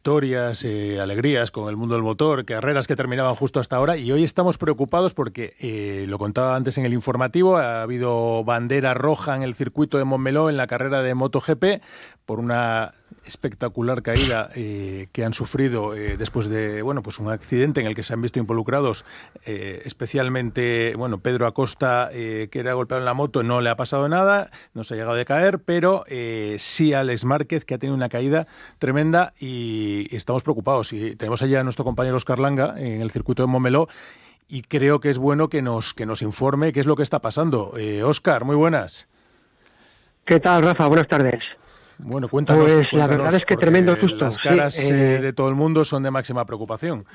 victorias, alegrías con el mundo del motor, carreras que terminaban justo hasta ahora, y hoy estamos preocupados porque, lo contaba antes en el informativo, ha habido bandera roja en el circuito de Montmeló en la carrera de MotoGP por una espectacular caída que han sufrido después de pues un accidente en el que se han visto involucrados especialmente Pedro Acosta, que era golpeado en la moto. No le ha pasado nada, no se ha llegado a caer, pero sí Alex Márquez, que ha tenido una caída tremenda, y estamos preocupados. Y tenemos allá a nuestro compañero Óscar Langa en el circuito de Montmeló, y creo que es bueno que nos informe qué es lo que está pasando. Óscar, muy buenas. ¿Qué tal, Rafa? Buenas tardes. Bueno, cuéntanos. Pues la verdad es que tremendo susto. Las caras de todo el mundo son de máxima preocupación.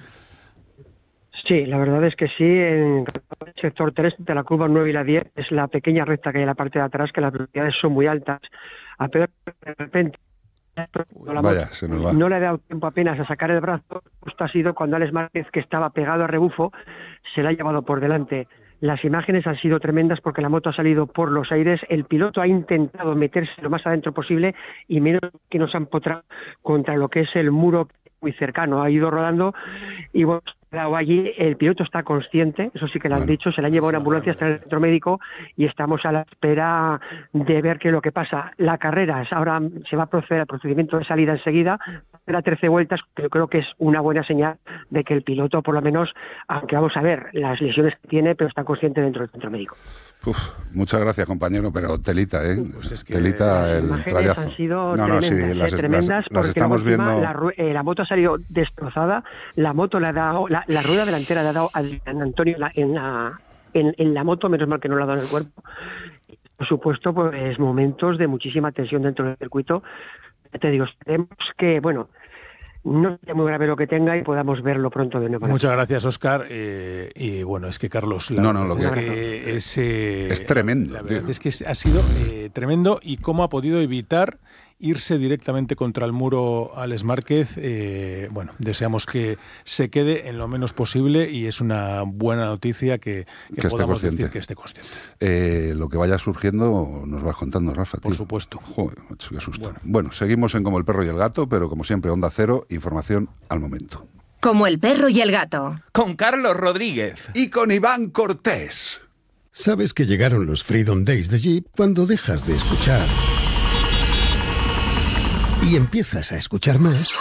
Sí, la verdad es que sí. En el sector 3, de la curva 9 y la 10, es la pequeña recta que hay en la parte de atrás, que las velocidades son muy altas. A Pedro, de repente, no le ha dado tiempo apenas a sacar el brazo. Justo ha sido cuando Alex Márquez, que estaba pegado a rebufo, se la ha llevado por delante. Las imágenes han sido tremendas porque la moto ha salido por los aires, el piloto ha intentado meterse lo más adentro posible y menos que nos han empotrado contra lo que es el muro muy cercano. Ha ido rodando y allí el piloto está consciente, eso sí que lo han dicho, se le han llevado una ambulancia hasta el centro médico y estamos a la espera de ver qué es lo que pasa. La carrera, ahora se va a proceder al procedimiento de salida enseguida, era 13 vueltas, pero creo que es una buena señal de que el piloto, por lo menos, aunque vamos a ver las lesiones que tiene, pero está consciente dentro del centro médico. Muchas gracias, compañero, pero telita, Pues es que telita el trayazo. Han sido tremendas las porque estamos viendo. La moto ha salido destrozada, la moto le ha dado, la rueda delantera le ha dado a Antonio en la moto, menos mal que no le ha dado en el cuerpo. Por supuesto, pues momentos de muchísima tensión dentro del circuito. Te digo, esperemos que, no sea muy grave lo que tenga y podamos verlo pronto de nuevo. Muchas gracias, Óscar. Y es que Carlos, es tremendo. La verdad es que ha sido tremendo, y cómo ha podido evitar irse directamente contra el muro Alex Márquez. Deseamos que se quede en lo menos posible, y es una buena noticia que podamos decir que esté consciente. Lo que vaya surgiendo nos vas contando, Rafa. Por supuesto. Joder, macho, qué susto. Bueno, seguimos en Como el perro y el gato, pero como siempre, Onda Cero, información al momento. Como el perro y el gato. Con Carlos Rodríguez. Y con Iván Cortés. Sabes que llegaron los Freedom Days de Jeep cuando dejas de escuchar y empiezas a escuchar más.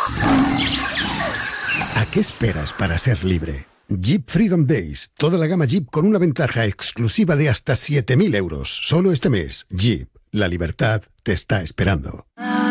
¿A qué esperas para ser libre? Jeep Freedom Days. Toda la gama Jeep con una ventaja exclusiva de hasta 7.000 euros. Solo este mes. Jeep. La libertad te está esperando.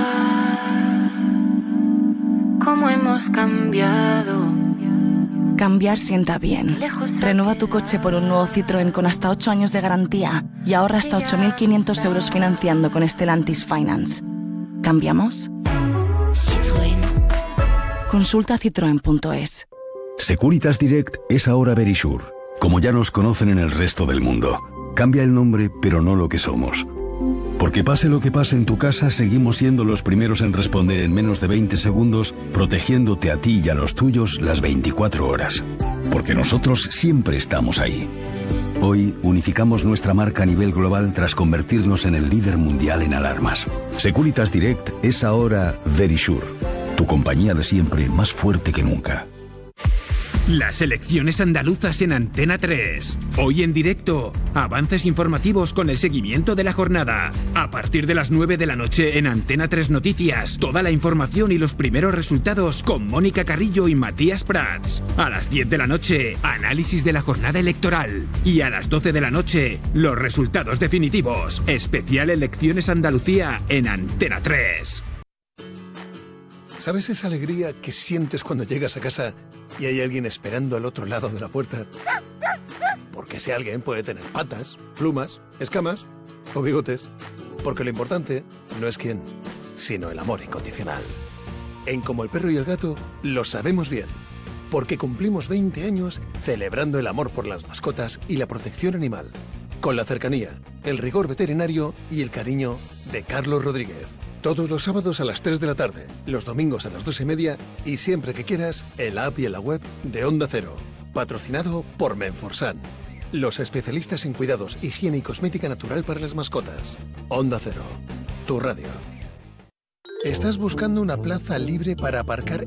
¿Cómo hemos cambiado? Cambiar sienta bien. Renueva tu coche por un nuevo Citroën con hasta 8 años de garantía y ahorra hasta 8.500 euros financiando con Stellantis Finance. ¿Cambiamos? Citroën. Consulta citroen.es. Securitas Direct es ahora Verisure. Como ya nos conocen en el resto del mundo. Cambia el nombre, pero no lo que somos. Porque pase lo que pase en tu casa, seguimos siendo los primeros en responder en menos de 20 segundos, protegiéndote a ti y a los tuyos las 24 horas. Porque nosotros siempre estamos ahí. Hoy unificamos nuestra marca a nivel global tras convertirnos en el líder mundial en alarmas. Securitas Direct es ahora Verisure, tu compañía de siempre más fuerte que nunca. Las elecciones andaluzas en Antena 3. Hoy en directo, avances informativos con el seguimiento de la jornada. A partir de las 9 de la noche en Antena 3 Noticias, toda la información y los primeros resultados con Mónica Carrillo y Matías Prats. A las 10 de la noche, análisis de la jornada electoral. Y a las 12 de la noche, los resultados definitivos. Especial Elecciones Andalucía en Antena 3. ¿Sabes esa alegría que sientes cuando llegas a casa y hay alguien esperando al otro lado de la puerta? Porque ese alguien puede tener patas, plumas, escamas o bigotes. Porque lo importante no es quién, sino el amor incondicional. En Como el perro y el gato lo sabemos bien. Porque cumplimos 20 años celebrando el amor por las mascotas y la protección animal. Con la cercanía, el rigor veterinario y el cariño de Carlos Rodríguez. Todos los sábados a las 3 de la tarde, los domingos a las 2:30 y siempre que quieras en la app y en la web de Onda Cero. Patrocinado por Menforsan, los especialistas en cuidados, higiene y cosmética natural para las mascotas. Onda Cero, tu radio. ¿Estás buscando una plaza libre para aparcar